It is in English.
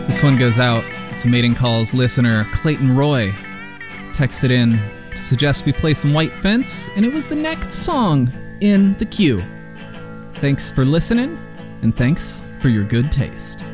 This one goes out to Mating Calls listener Clayton Roy. Texted in to suggest we play some White Fence, and it was the next song in the queue. Thanks for listening, and thanks for your good taste.